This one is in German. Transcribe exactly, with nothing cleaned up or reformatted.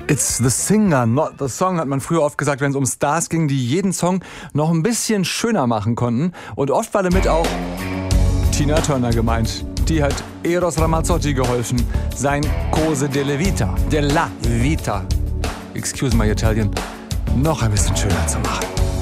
It's the singer, not the song, hat man früher oft gesagt, wenn es um Stars ging, die jeden Song noch ein bisschen schöner machen konnten. Und oft war damit auch Tina Turner gemeint. Die hat Eros Ramazzotti geholfen, sein Cose della Vita, della Vita, excuse my Italian, noch ein bisschen schöner zu machen.